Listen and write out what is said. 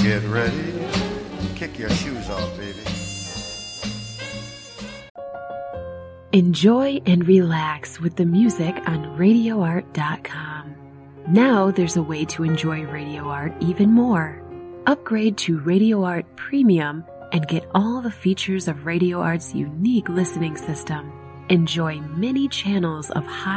Get ready. Kick your shoes off, baby. Enjoy and relax with the music on RadioArt.com. Now there's a way to enjoy Radio Art even more. Upgrade to Radio Art Premium and get all the features of Radio Art's unique listening system. Enjoy many channels of high